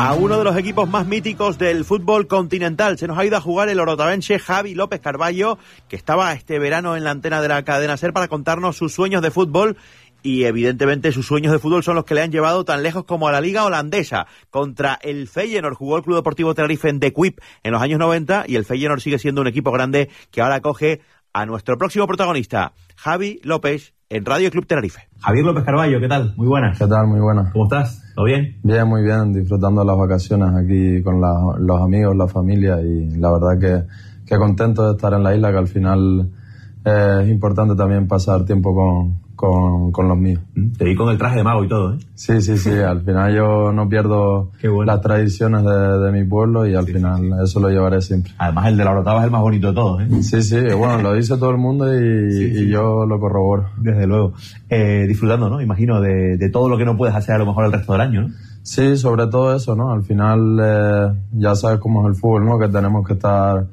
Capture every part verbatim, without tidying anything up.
a uno de los equipos más míticos del fútbol continental. Se nos ha ido a jugar el orotavense Javi López Carballo, que estaba este verano en la antena de la cadena SER para contarnos sus sueños de fútbol. Y evidentemente sus sueños de fútbol son los que le han llevado tan lejos como a la liga holandesa. Contra el Feyenoord jugó el Club Deportivo Tenerife en De Kuip en los años noventa, y el Feyenoord sigue siendo un equipo grande que ahora acoge a nuestro próximo protagonista, Javi López, en Radio Club Tenerife. Javier López Carballo, ¿qué tal? Muy buenas. ¿Qué tal? Muy buenas. ¿Cómo estás? ¿Todo bien? Bien, muy bien, disfrutando de las vacaciones aquí con la, los amigos, la familia, y la verdad que, que contento de estar en la isla, que al final eh, es importante también pasar tiempo con, con, con los míos. Te vi con el traje de mago y todo, ¿eh? Sí, sí, sí, al final yo no pierdo bueno. las tradiciones de, de mi pueblo, y al sí, final sí. eso lo llevaré siempre. Además el de la Orotava es el más bonito de todos, ¿eh? Sí, sí, bueno, lo dice todo el mundo y, sí, sí. y yo lo corroboro. Desde luego. Eh, disfrutando, ¿no? Imagino de, de todo lo que no puedes hacer a lo mejor el resto del año, ¿no? Sí, sobre todo eso, ¿no? Al final eh, ya sabes cómo es el fútbol, ¿no? Que tenemos que estar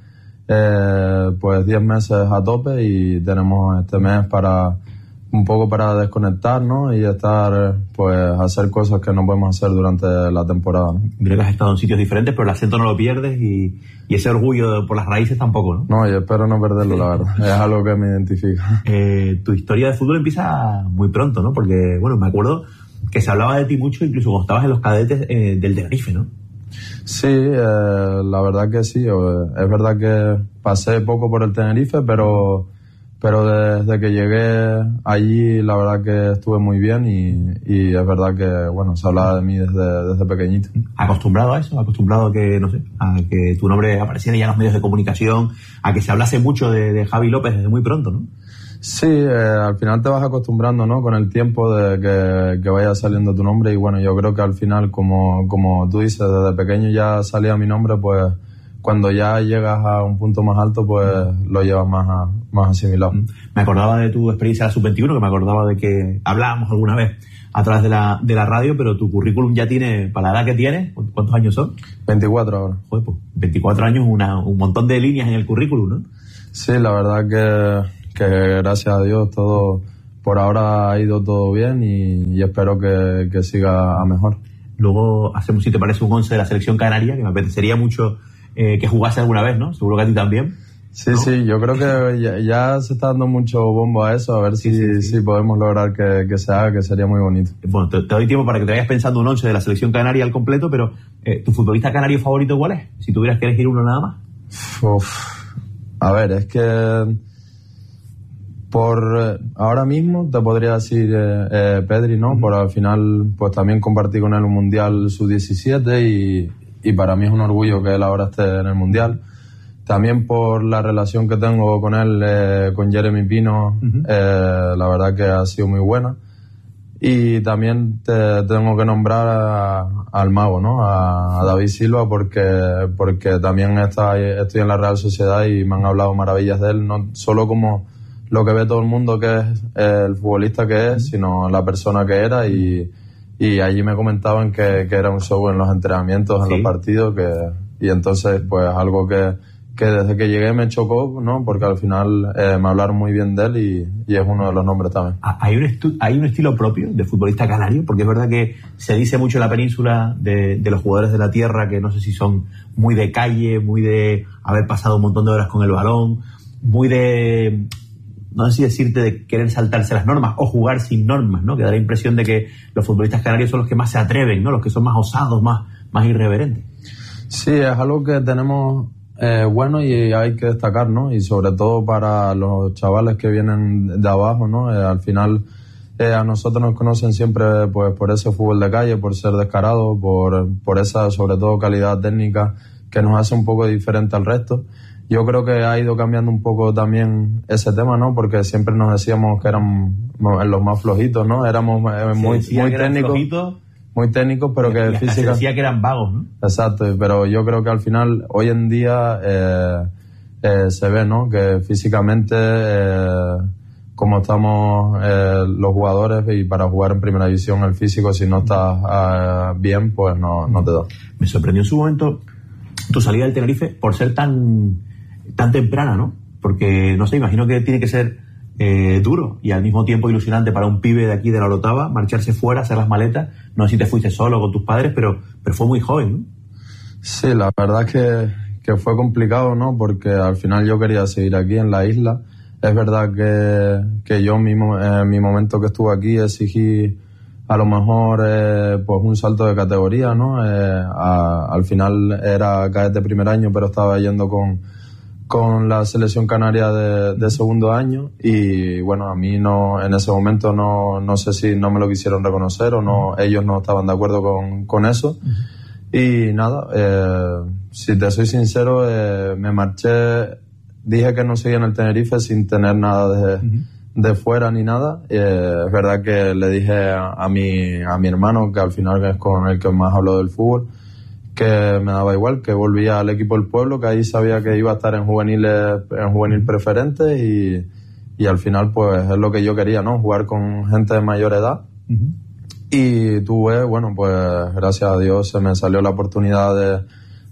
eh, pues diez meses a tope, y tenemos este mes para un poco para desconectar, ¿no? Y estar, pues, hacer cosas que no podemos hacer durante la temporada, ¿no? Creo que has estado en sitios diferentes, pero el acento no lo pierdes, y, y ese orgullo por las raíces tampoco, ¿no? No, yo espero no perderlo, sí. La verdad. Es algo que me identifica. Eh, tu historia de fútbol empieza muy pronto, ¿no? Porque, bueno, me acuerdo que se hablaba de ti mucho, incluso cuando estabas en los cadetes eh, del Tenerife, ¿no? Sí, eh, la verdad que sí. Es verdad que pasé poco por el Tenerife, pero... Pero desde que llegué allí, la verdad que estuve muy bien, y, y es verdad que, bueno, se hablaba de mí desde, desde pequeñito. ¿Acostumbrado a eso? ¿Acostumbrado a que, no sé, a que tu nombre apareciera ya en los medios de comunicación, a que se hablase mucho de, de Javi López desde muy pronto, ¿no? Sí, eh, al final te vas acostumbrando, ¿no? Con el tiempo de que, que vaya saliendo tu nombre, y bueno, yo creo que al final, como, como tú dices, desde pequeño ya salía mi nombre, pues cuando ya llegas a un punto más alto, pues lo llevas más, a, más asimilado. Me acordaba de tu experiencia en la sub veintiuno, que me acordaba de que hablábamos alguna vez a través de la, de la radio, pero tu currículum ya tiene, para la edad que tienes, ¿cuántos años son? veinticuatro ahora. Joder, pues veinticuatro años, una, un montón de líneas en el currículum, ¿no? Sí, la verdad que, que gracias a Dios todo, por ahora ha ido todo bien, y, y espero que, que siga a mejor. Luego hacemos, si te parece, un once de la selección canaria, que me apetecería mucho Eh, que jugase alguna vez, ¿no? Seguro que a ti también. Sí, ¿no? sí, yo creo que ya, ya se está dando mucho bombo a eso, a ver si, sí, sí, sí. si podemos lograr que, que se haga, que sería muy bonito. Bueno, te, te doy tiempo para que te vayas pensando un once de la selección canaria al completo, pero eh, ¿tu futbolista canario favorito cuál es? Si tuvieras que elegir uno nada más. Uf, a ver, es que por ahora mismo te podría decir eh, eh, Pedri, ¿no? Uh-huh. Por al final, pues también compartí con él un mundial sub diecisiete, y y para mí es un orgullo que él ahora esté en el Mundial. También por la relación que tengo con él, eh, con Jeremy Pino, uh-huh. eh, la verdad que ha sido muy buena. Y también te tengo que nombrar a, al mago, ¿no? A, a David Silva, porque, porque también está, estoy en la Real Sociedad y me han hablado maravillas de él, no solo como lo que ve todo el mundo que es el futbolista que es, sino la persona que era, y Y allí me comentaban que, que era un show en los entrenamientos, en ¿sí? los partidos, que y entonces pues algo que, que desde que llegué me chocó, ¿no? Porque al final eh, me hablaron muy bien de él, y, y es uno de los nombres también. ¿Hay un, estu- ¿Hay un estilo propio de futbolista canario? Porque es verdad que se dice mucho en la península de, de los jugadores de la tierra, que no sé si son muy de calle, muy de haber pasado un montón de horas con el balón, muy de... no sé si decirte de querer saltarse las normas o jugar sin normas, ¿no? Que da la impresión de que los futbolistas canarios son los que más se atreven, ¿no? Los que son más osados, más, más irreverentes. Sí, es algo que tenemos eh, bueno, y hay que destacar, ¿no? Y sobre todo para los chavales que vienen de abajo, ¿no? Eh, al final eh, a nosotros nos conocen siempre pues por ese fútbol de calle, por ser descarado, por, por esa sobre todo calidad técnica que nos hace un poco diferente al resto. Yo creo que ha ido cambiando un poco también ese tema, ¿no? Porque siempre nos decíamos que éramos los más flojitos, ¿no? Éramos eh, muy, muy técnicos, flojitos, muy técnicos, pero que físicamente... Se decía que eran vagos, ¿no? Exacto, pero yo creo que al final, hoy en día, eh, eh, se ve, ¿no? Que físicamente, eh, como estamos eh, los jugadores, y para jugar en primera división el físico, si no estás eh, bien, pues no, no te da. Me sorprendió en su momento tu salida del Tenerife por ser tan... tan temprana, ¿no? Porque, no sé, imagino que tiene que ser eh, duro y al mismo tiempo ilusionante para un pibe de aquí de la Orotava, marcharse fuera, hacer las maletas. No sé si te fuiste solo con tus padres, pero, pero fue muy joven, ¿no? Sí, la verdad es que, que fue complicado, ¿no? Porque al final yo quería seguir aquí en la isla. Es verdad que, que yo mismo, en mi momento que estuve aquí exigí a lo mejor eh, pues un salto de categoría, ¿no? Eh, a, al final era cadete primer año, pero estaba yendo con, con la selección canaria de, de segundo año y bueno, a mí no en ese momento no, no sé si no me lo quisieron reconocer o no, ellos no estaban de acuerdo con, con eso. Y nada, eh, si te soy sincero, eh, me marché, dije que no seguía en el Tenerife sin tener nada de, uh-huh. de fuera ni nada. Eh, es verdad que le dije a, a, mi, a mi hermano, que al final es con el que más hablo del fútbol, que me daba igual, que volvía al equipo del pueblo, que ahí sabía que iba a estar en juveniles, en juvenil preferente y, y al final pues es lo que yo quería, ¿no? Jugar con gente de mayor edad. Uh-huh. Y tuve, bueno, pues gracias a Dios se me salió la oportunidad de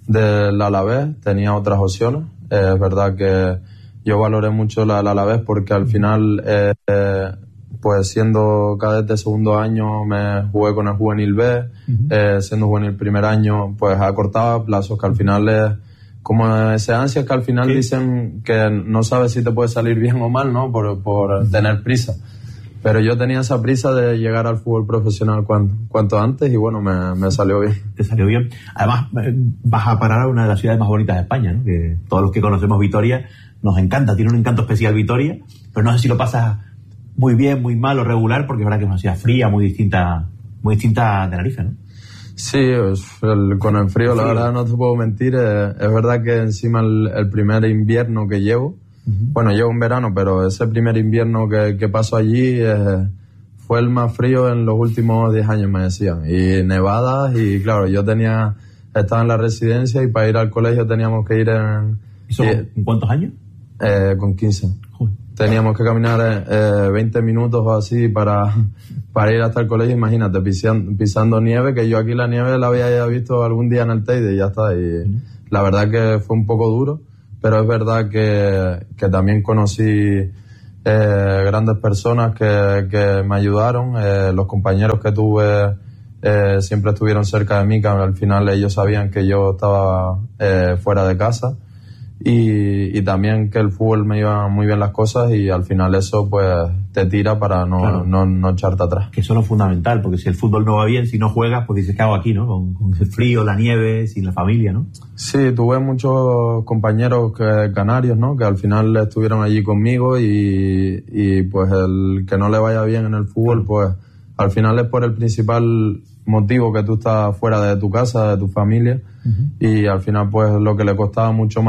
del Alavés, tenía otras opciones. Eh, es verdad que yo valoré mucho la, la Alavés porque al final, eh, eh, pues siendo cadete segundo año me jugué con el juvenil B, uh-huh. eh, siendo juvenil primer año pues acortaba plazos que al final es como ese ansia que al final sí. Dicen que no sabes si te puede salir bien o mal, ¿no? Por, por uh-huh. tener prisa. Pero yo tenía esa prisa de llegar al fútbol profesional cuanto, cuanto antes y bueno, me, me salió bien. Te salió bien. Además, vas a parar a una de las ciudades más bonitas de España, ¿no? Que todos los que conocemos Vitoria nos encanta, tiene un encanto especial Vitoria, pero no sé si lo pasas muy bien, muy mal o regular, porque es verdad que es una ciudad fría, muy distinta, muy distinta a Tenerife, ¿no? Sí, el, con el frío, la sí. verdad no te puedo mentir, eh, es verdad que encima el, el primer invierno que llevo, bueno, llevo un verano, pero ese primer invierno que, que pasó allí eh, fue el más frío en los últimos diez años, me decían. Y nevadas, y claro, yo tenía, estaba en la residencia y para ir al colegio teníamos que ir en... ¿Eso y, ¿en cuántos años? Eh, con quince. Uy. Teníamos que caminar eh, veinte minutos o así para, para ir hasta el colegio. Imagínate, pisando, pisando nieve, que yo aquí la nieve la había ya visto algún día en el Teide y ya está. Y uh-huh. la verdad que fue un poco duro. Pero es verdad que, que también conocí eh, grandes personas que, que me ayudaron. Eh, los compañeros que tuve eh, siempre estuvieron cerca de mí, que al final ellos sabían que yo estaba eh, fuera de casa. Y, y también que el fútbol me iba muy bien las cosas y al final eso pues te tira para no, claro. no, no echarte atrás. Que eso es lo fundamental, porque si el fútbol no va bien, si no juegas, pues dices, ¿qué hago aquí, no? Con, con el frío, la nieve, sin la familia, ¿no? Sí, tuve muchos compañeros que, canarios, ¿no? Que al final estuvieron allí conmigo y, y pues el que no le vaya bien en el fútbol, pues al final es por el principal motivo que tú estás fuera de tu casa, de tu familia, uh-huh. y al final pues lo que le costaba mucho más